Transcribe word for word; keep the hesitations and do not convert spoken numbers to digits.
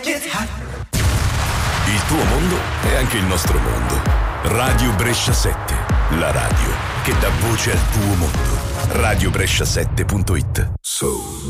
Il tuo mondo è anche il nostro mondo. Radio Brescia sette, la radio che dà voce al tuo mondo. radio brescia sette punto it. Soul